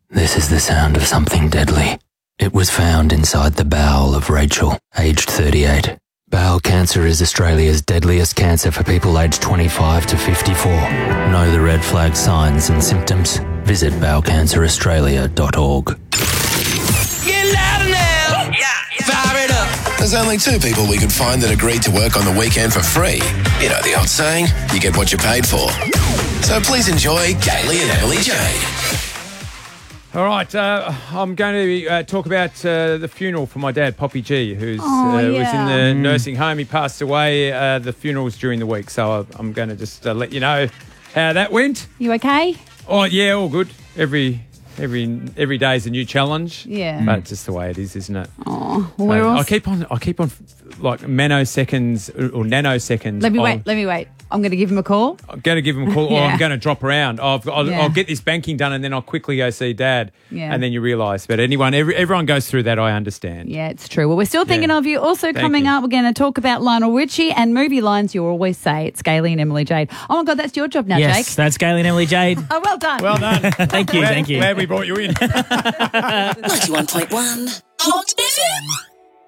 This is the sound of something deadly. It was found inside the bowel of Rachel, aged 38. Bowel cancer is Australia's deadliest cancer for people aged 25 to 54. Know the red flag signs and symptoms? Visit bowelcanceraustralia.org. Get louder now! Yeah. Fire it up! There's only two people we could find that agreed to work on the weekend for free. You know the old saying, you get what you paid for. So please enjoy Kaylee and Emily Jade. All right, I'm going to talk about the funeral for my dad, Poppy G, who was in the nursing home. He passed away. The funeral's during the week, so I'm going to just let you know how that went. You okay? Oh yeah, all good. Every day is a new challenge. Yeah. But it's just the way it is, isn't it? Oh, well, I keep on like nanoseconds or nanoseconds. Let me wait. I'm going to give him a call. I'm going to give him a call, or I'm going to drop around. I'll get this banking done, and then I'll quickly go see Dad. Yeah. And then you realise. But everyone goes through that. I understand. Yeah, it's true. Well, we're still thinking of you. Also coming up, we're going to talk about Lionel Richie and movie lines you always say. It's Kaylee and Emily Jade. Oh my God, that's your job now, Jake. Yes, that's Kaylee and Emily Jade. Oh, well done. Well done. Thank you. Glad we brought you in. 91.1 Hot FM.